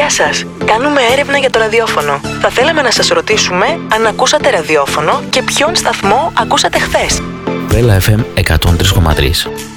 Γεια σας! Κάνουμε έρευνα για το ραδιόφωνο. Θα θέλαμε να σας ρωτήσουμε αν ακούσατε ραδιόφωνο και ποιον σταθμό ακούσατε χθες. Βέλα FM 103,3.